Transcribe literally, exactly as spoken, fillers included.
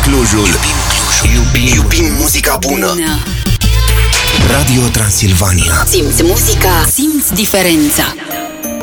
Clujul. Iubim Clujul. Iubim, iubim muzica bună. bună. Radio Transilvania. Simți muzica, simți diferența.